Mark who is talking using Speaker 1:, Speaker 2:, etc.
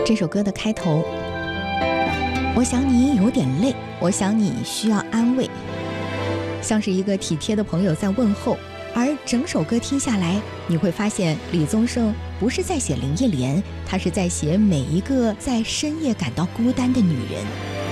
Speaker 1: 这首歌的开头，我想你有点累，我想你需要安慰，像是一个体贴的朋友在问候。而整首歌听下来，你会发现李宗盛不是在写林忆莲，他是在写每一个在深夜感到孤单的女人。